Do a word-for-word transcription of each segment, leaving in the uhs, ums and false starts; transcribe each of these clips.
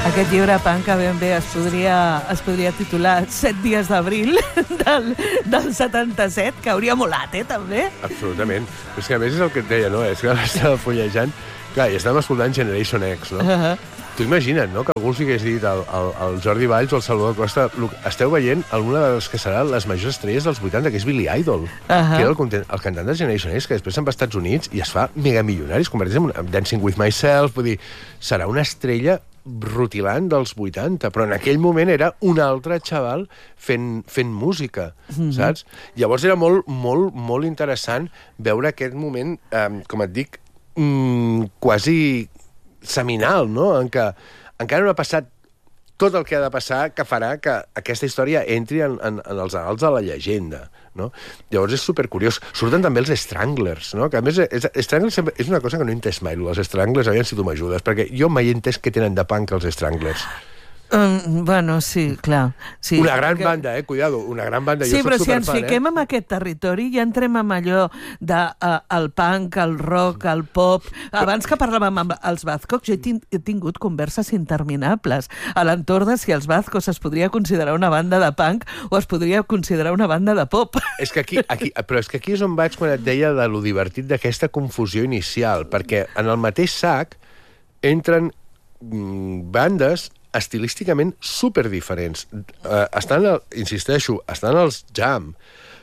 Aquest llibre punk que ben bé es podria, es podria titular Set dies d'abril del, del setanta-set, que hauria molat, eh, també? Absolutament. Però és que a més és el que et deia, no? És que l'estava fullejant. Clar, i estàvem escoltant Generation X, no? Uh -huh. Tu imagina't, no?, que algú els hagués dit al, al, al Jordi Valls o al Salvador Costa: esteu veient alguna de les que seran les majors estrelles dels vuitanta, que és Billy Idol, uh -huh. que era el, content, el cantant de Generation X, que després se'n va als Estats Units i es fa megamilionari, es converteix en, en Dancing with Myself, vull dir, serà una estrella rutilant dels vuitanta, però en aquell moment era un altre xaval fent, fent música, mm-hmm. saps? Llavors era molt, molt, molt interessant veure aquest moment, eh, com et dic, mm, quasi seminal, no?, en què encara no ha passat tot el que ha de passar, que farà que aquesta història entri en, en, en els annals de la llegenda, no? Llavors és supercuriós. Surten també els Stranglers, no?, que a més és, Stranglers és una cosa que no he entès mai, els Stranglers, aviam si tu m'ajudes, perquè jo mai he entès què tenen de punk els Stranglers. Um, bueno, sí, clar. Sí, una gran que... banda, eh? Cuidado, una gran banda. Sí, jo però soc si ens superfan, fiquem eh? en aquest territori ja entrem amb allò del de, uh, punk, el rock, el pop... Abans que parlàvem amb els Bazcocks, jo he, tin he tingut converses interminables a l'entorn de si els Bazcocks es podria considerar una banda de punk o es podria considerar una banda de pop. És que aquí, aquí, però és que aquí és on vaig quan et deia de lo divertit d'aquesta confusió inicial, perquè en el mateix sac entren mm, bandes estilísticament superdiferents. Uh, estan, el, insisteixo, estan els Jam,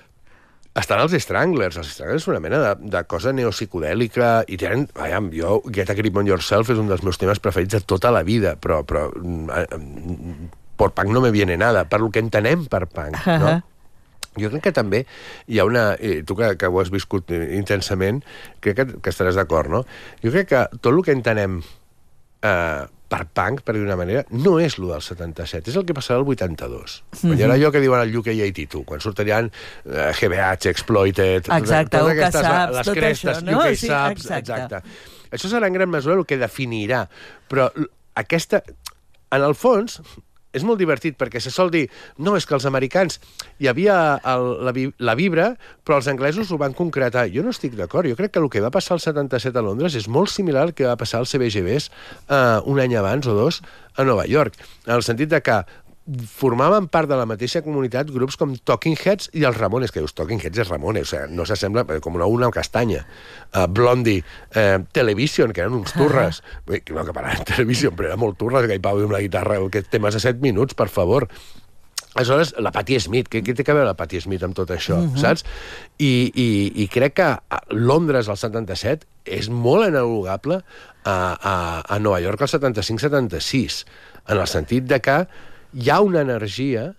estan els Stranglers. Els Stranglers són una mena de, de cosa neopsicodèlica i tenen... Aviam, jo, Get a Grip on Yourself és un dels meus temes preferits de tota la vida, però, però uh, por punk no me viene nada, per lo que entenem per punk, no? Uh-huh. Jo crec que també hi ha una... Eh, tu que, que ho has viscut intensament, crec que, que estaràs d'acord, no? Jo crec que tot el que entenem eh, per punk, per dir una manera, no és lo del setanta-set, és el que passarà el vuitanta-dos. Mm-hmm. Quan hi ha allò que diuen el U K eighty-two, quan sortirien eh, G B H, Exploited... Exacte, totes U K aquestes, Subs, les tot crestes, això, no? U K Sí, Subs, exacte. exacte. Això serà en gran mesura el que definirà, però aquesta... En el fons, és molt divertit, perquè se sol dir no, és que els americans hi havia el, la, la vibra, però els anglesos ho van concretar. Jo no estic d'acord. Jo crec que el que va passar al setanta-set a Londres és molt similar al que va passar al C B G Bs eh, un any abans o dos a Nova York, en el sentit de que formaven part de la mateixa comunitat grups com Talking Heads i els Ramones, que dius, Talking Heads és Ramones, o sigui, no s'assembla com una, una castanya. Uh, Blondie, uh, Television, que eren uns turres. Uh -huh. No, que paraven Television, però era molt turres, que hi Pau amb la guitarra, aquest temes de set minuts, per favor. Aleshores, la Patti Smith, què, què té a veure la Patti Smith amb tot això, uh -huh. saps? I, i, I crec que a Londres, al setanta-set, és molt analogable a, a, a Nova York, al setanta-cinc setanta-sis, en el sentit de que hi ha una energia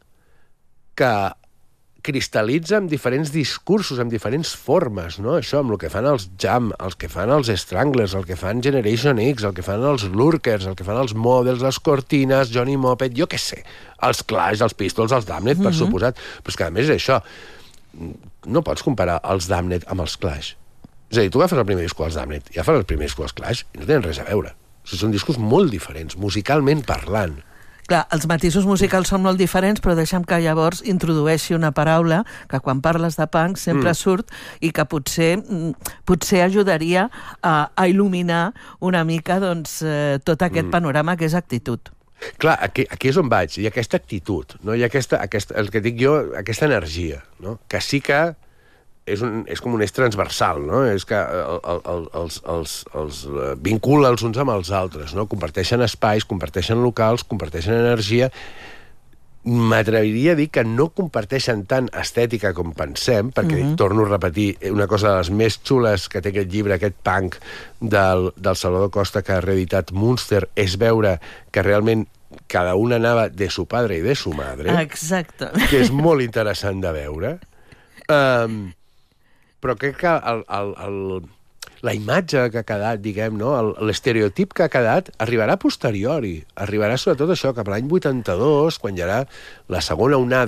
que cristal·litza amb diferents discursos, amb diferents formes, no? Això, amb el que fan els Jam, els que fan els Stranglers, el que fan Generation X, el que fan els Lurkers, el que fan els Models, les Cortines, Johnny Moped, jo què sé, els Clash, els Pistols, els Damned, per mm-hmm. suposat. Però és que, a més, això, no pots comparar els Damned amb els Clash. És a dir, tu agafes el primer disco dels Damned i agafes el primer disco dels Clash i no tenen res a veure. O sigui, són discos molt diferents, musicalment parlant. Clar, els matisos musicals són molt diferents, però deixa'm que llavors introdueixi una paraula que quan parles de punk sempre mm. surt i que potser, potser ajudaria a, a il·luminar una mica doncs, eh, tot aquest mm. panorama que és actitud. Clar, aquí, aquí és on vaig, hi ha aquesta actitud, no? Hi ha aquesta, aquesta, el que dic jo, aquesta energia, no? Que sí que és, un, és com un eix transversal, no? És que el, el, els, els, els vincula els uns amb els altres, no? Comparteixen espais, comparteixen locals, comparteixen energia. M'atreviria a dir que no comparteixen tant estètica com pensem, perquè, uh-huh. torno a repetir, una cosa de les més xules que té aquest llibre, aquest punk del, del Salvador Costa que ha reeditat Munster, és veure que realment cada una anava de su padre i de su madre. Exacte. Que és molt interessant de veure. Um, però crec que el, el, el, la imatge que ha quedat, diguem, no? L'estereotip que ha quedat arribarà a posteriori. Arribarà sobretot això, cap a l'any vuitanta-dos, quan hi haurà la segona onada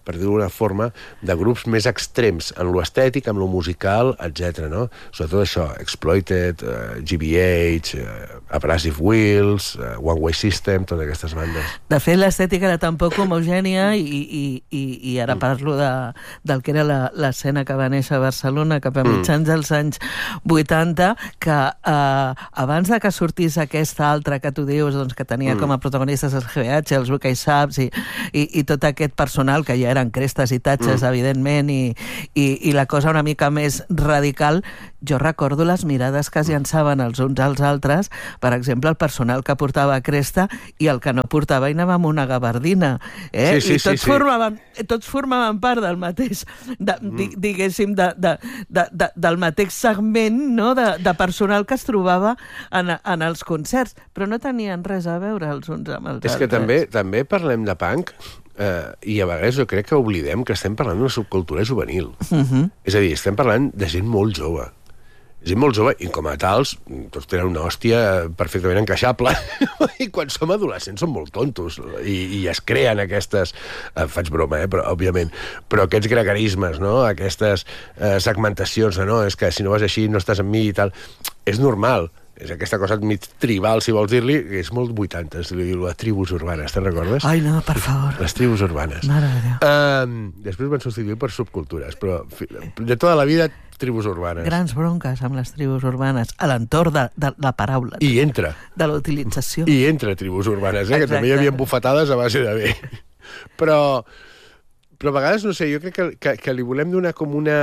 per dir-ho d'una forma, de grups més extrems en lo estètic, en lo musical, etcètera. No? Sobretot això, Exploited, uh, G B H, uh, Abrasive Wheels, uh, One Way System, totes aquestes bandes. De fet, l'estètica era tan poc homogènia i, i, i, i ara parlo de, del que era l'escena que va néixer a Barcelona cap a mitjans dels anys vuitanta, que eh, abans de que sortís aquesta altra que tu dius, doncs, que tenia mm. com a protagonistes els G B H, els Buca i Saps i, i, i tot aquest personal, que ja eren crestes i tatxes, mm. evidentment, i, i, i la cosa una mica més radical, jo recordo les mirades que es llançaven els uns als altres, per exemple, el personal que portava cresta i el que no portava i anava amb una gabardina. Eh? Sí, sí, I tots, sí, sí. Formaven, tots formaven part del mateix, de, mm. diguéssim, de, de, de, de, del mateix segment, no? de, de personal que es trobava en, en els concerts, però no tenien res a veure els uns amb els És altres. que també, també parlem de punk, eh, i a vegades jo crec que oblidem que estem parlant d'una subcultura juvenil. Uh-huh. És a dir, estem parlant de gent molt jove. Gent molt jove, i com a tals, tots tenen una hòstia perfectament encaixable. I quan som adolescents som molt tontos, i, i es creen aquestes... Eh, faig broma, eh, però, òbviament. Però aquests gregarismes, no? Aquestes eh, segmentacions, no? És que si no vas així no estàs amb mi i tal. És normal. És aquesta cosa mig tribal, si vols dir-li, que és molt vuitanta, les tribus urbanes, te'n recordes? Ai, no, per favor. Les tribus urbanes. Mare de Déu. Uh, després van substituir per subcultures, però de tota la vida tribus urbanes. Grans bronques amb les tribus urbanes, a l'entorn de, de la paraula. I entra. De la utilització. I entra tribus urbanes, eh? Que també hi havia bufetades a base de bé. Però, però a vegades, no sé, jo crec que, que, que li volem donar com una,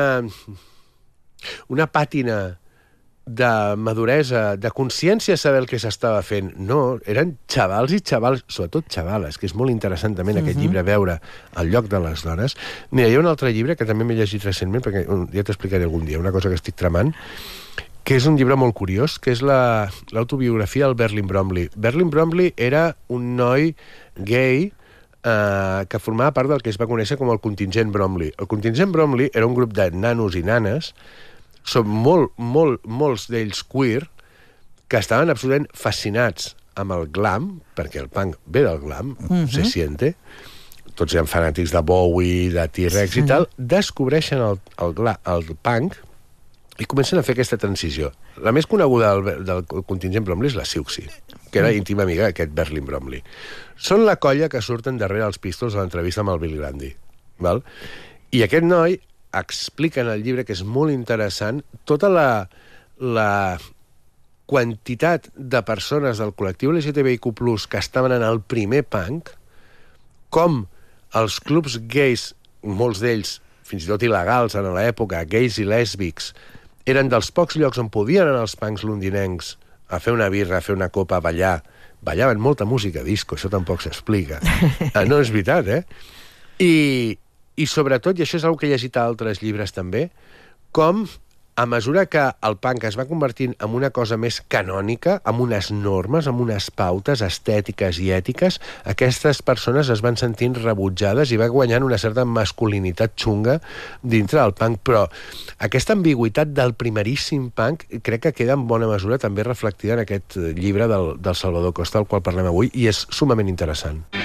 una pàtina de maduresa, de consciència saber el que s'estava fent. No, eren xavals i xavals, sobretot xavales, que és molt interessant també en aquest uh-huh. llibre veure el lloc de les dones. Mira, hi ha un altre llibre que també m'he llegit recentment, perquè ja t'explicaré algun dia, una cosa que estic tramant, que és un llibre molt curiós, que és la, l'autobiografia del Berlin Bromley. Berlin Bromley era un noi gay eh, que formava part del que es va conèixer com el contingent Bromley. El contingent Bromley era un grup de nanos i nanes, són molt, molt, molts d'ells queer, que estaven absolutament fascinats amb el glam, perquè el punk ve del glam, uh-huh. se siente, tots eren fanàtics de Bowie, de T-Rex sí. i tal, descobreixen el, el, gla, el punk i comencen a fer aquesta transició. La més coneguda del, del contingent Bromley és la Siouxsie, que era íntima amiga d'aquest Berlin Bromley. Són la colla que surten darrere els Pistols a l'entrevista amb el Bill Grundy. Val? I aquest noi explica en el llibre, que és molt interessant, tota la, la quantitat de persones del col·lectiu L G T B I Q plus, que estaven en el primer punk, com els clubs gais, molts d'ells fins i tot il·legals en l'època, gais i lèsbics, eren dels pocs llocs on podien anar els punks londinencs a fer una birra, a fer una copa, a ballar. Ballaven molta música disco, això tampoc s'explica. Ah, no és veritat, eh? I... I sobretot, i això és una que he llegit a altres llibres també, com a mesura que el punk es va convertint en una cosa més canònica, amb unes normes, amb unes pautes estètiques i ètiques, aquestes persones es van sentint rebutjades i va guanyant una certa masculinitat xunga dintre del punk. Però aquesta ambigüitat del primeríssim punk crec que queda en bona mesura també reflectida en aquest llibre del, del Salvador Costa, del qual parlem avui, i és sumament interessant.